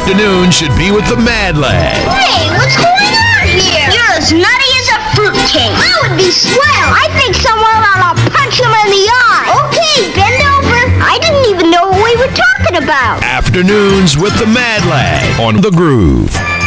afternoon should be with the Mad Lad. Hey, what's going on here? You're as nutty as a fruitcake. That would be swell. I think someone ought to punch him in the eye. Okay, bend over. I didn't even know what we were talking about. Afternoons with the Mad Lad on The Groove.